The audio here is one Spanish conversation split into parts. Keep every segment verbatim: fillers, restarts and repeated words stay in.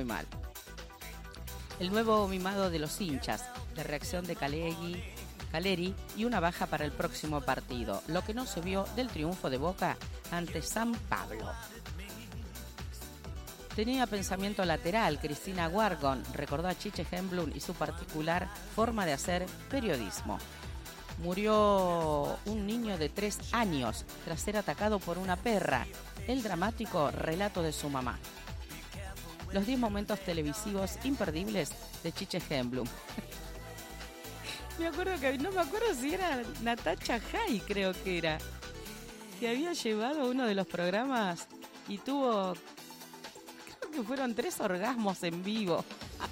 muy mal. El nuevo mimado de los hinchas, la reacción de Calegui, Caleri y una baja para el próximo partido, lo que no se vio del triunfo de Boca ante San Pablo. Tenía pensamiento lateral, Cristina Wargon recordó a Chiche Hemblum y su particular forma de hacer periodismo. Murió un niño de tres años tras ser atacado por una perra. El dramático relato de su mamá. Los diez momentos televisivos imperdibles de Chiche Hemblum. Me acuerdo que, no me acuerdo si era Natacha Jai, creo que era, que había llevado uno de los programas y tuvo, creo que fueron tres orgasmos en vivo.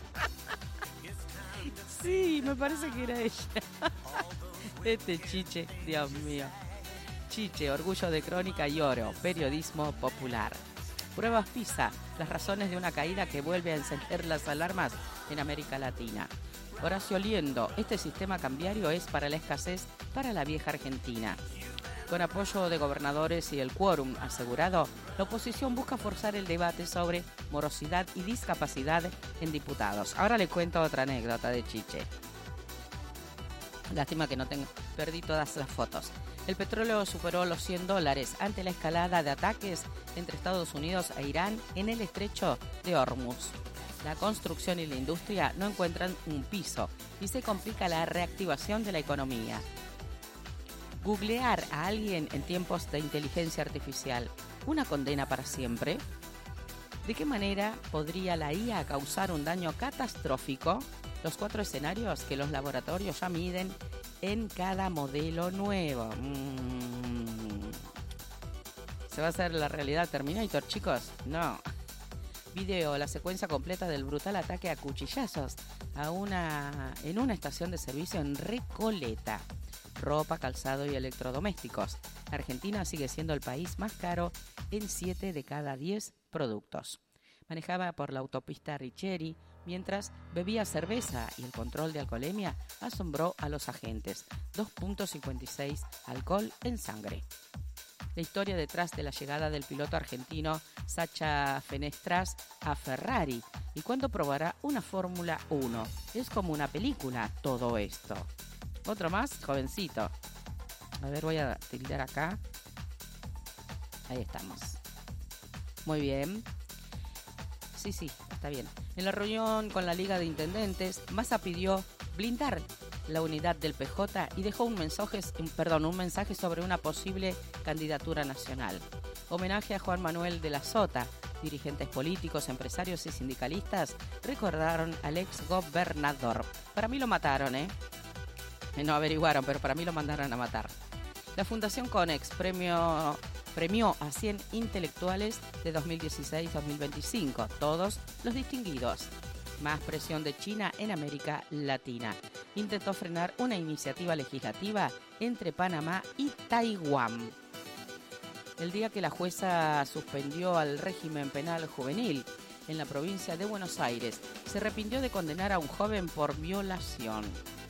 Sí, me parece que era ella. Este Chiche, Dios mío. Chiche, orgullo de crónica y oro, periodismo popular. Pruebas PISA, las razones de una caída que vuelve a encender las alarmas en América Latina. Horacio Liendo, este sistema cambiario es para la escasez para la vieja Argentina. Con apoyo de gobernadores y el quórum asegurado, la oposición busca forzar el debate sobre morosidad y discapacidad en diputados. Ahora les cuento otra anécdota de Chiche. Lástima que no tengo, perdí todas las fotos. El petróleo superó los cien dólares ante la escalada de ataques entre Estados Unidos e Irán en el estrecho de Hormuz. La construcción y la industria no encuentran un piso y se complica la reactivación de la economía. Googlear a alguien en tiempos de inteligencia artificial, ¿una condena para siempre? ¿De qué manera podría la I A causar un daño catastrófico? Los cuatro escenarios que los laboratorios ya miden en cada modelo nuevo. Mm. ¿Se va a hacer la realidad Terminator, chicos? No. Video, la secuencia completa del brutal ataque a cuchillazos a una, en una estación de servicio en Recoleta. Ropa, calzado y electrodomésticos. Argentina sigue siendo el país más caro en siete de cada diez productos. Manejaba por la autopista Richeri mientras bebía cerveza y el control de alcoholemia asombró a los agentes. dos punto cincuenta y seis alcohol en sangre. La historia detrás de la llegada del piloto argentino Sacha Fenestras a Ferrari y cuándo probará una Fórmula uno. Es como una película todo esto. Otro más, jovencito. A ver, voy a tildar acá. Ahí estamos. Muy bien. Sí, sí, está bien. En la reunión con la Liga de Intendentes, Massa pidió blindar la unidad del P J y dejó un mensaje, perdón, un mensaje sobre una posible candidatura nacional. Homenaje a Juan Manuel de la Sota. Dirigentes políticos, empresarios y sindicalistas recordaron al ex gobernador. Para mí lo mataron, ¿eh? No averiguaron, pero para mí lo mandaron a matar. La Fundación Conex premio, premió a cien intelectuales de dos mil dieciséis a dos mil veinticinco, todos los distinguidos. Más presión de China en América Latina. Intentó frenar una iniciativa legislativa entre Panamá y Taiwán. El día que la jueza suspendió al régimen penal juvenil en la provincia de Buenos Aires, se arrepintió de condenar a un joven por violación.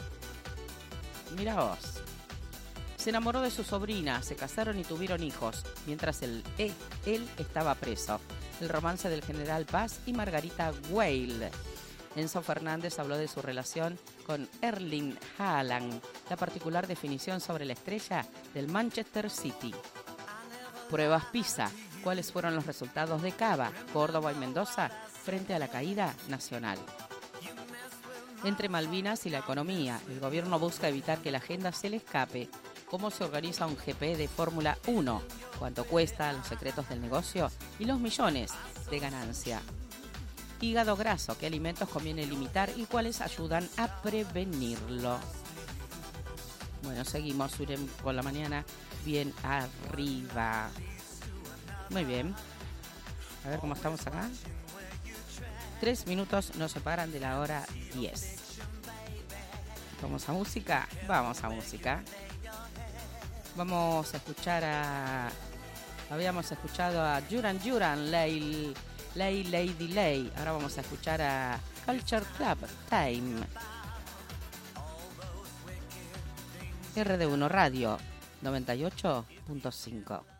Mira vos. Se enamoró de su sobrina, se casaron y tuvieron hijos, mientras él, él, él estaba preso. El romance del general Paz y Margarita Weil. Enzo Fernández habló de su relación con Erling Haaland, la particular definición sobre la estrella del Manchester City. Pruebas PISA. ¿Cuáles fueron los resultados de Cava, Córdoba y Mendoza frente a la caída nacional? Entre Malvinas y la economía, el gobierno busca evitar que la agenda se le escape. ¿Cómo se organiza un G P de Fórmula uno? ¿Cuánto cuesta? Los secretos del negocio y los millones de ganancia. Hígado graso, ¿qué alimentos conviene limitar y cuáles ayudan a prevenirlo? Bueno, seguimos, Surem, por la mañana bien arriba. Muy bien. A ver cómo estamos acá. Tres minutos nos separan de la hora diez. ¿Vamos a música? Vamos a música. Vamos a escuchar a... Habíamos escuchado a Duran Duran, Lay, Lay Lady Lay. Ahora vamos a escuchar a Culture Club, Time. R D uno Radio, noventa y ocho punto cinco.